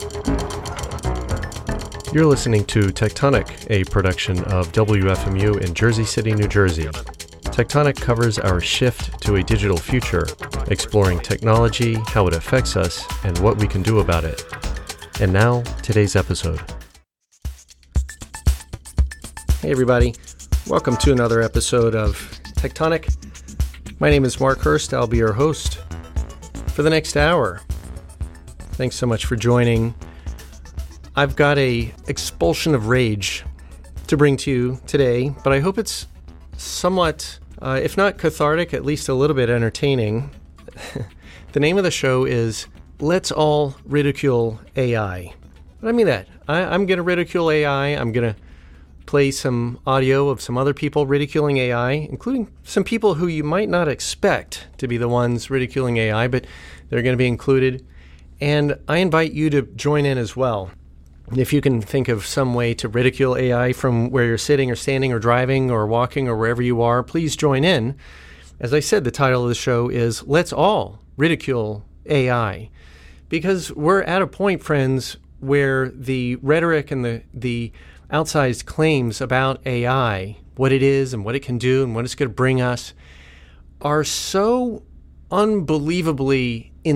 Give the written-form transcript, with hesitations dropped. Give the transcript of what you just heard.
You're listening to Tectonic, a production of WFMU in Jersey City, New Jersey. Tectonic covers our shift to a digital future, exploring technology, how it affects us, and what we can do about it. And now, today's episode. Hey everybody, welcome to another episode of Tectonic. My name is Mark Hurst. I'll be your host for the next hour. Thanks so much for joining. I've got a expulsion of rage to bring to you today, but I hope it's somewhat, if not cathartic, at least a little bit entertaining. The name of the show is Let's All Ridicule AI. What I mean that? I'm going to ridicule AI. I'm going to play some audio of some other people ridiculing AI, including some people who you might not expect to be the ones ridiculing AI, but they're going to be included. And I invite you to join in as well. If you can think of some way to ridicule AI from where you're sitting or standing or driving or walking or wherever you are, please join in. As I said, the title of the show is Let's All Ridicule AI. Because we're at a point, friends, where the rhetoric and the outsized claims about AI, what it is and what it can do and what it's going to bring us, are so unbelievably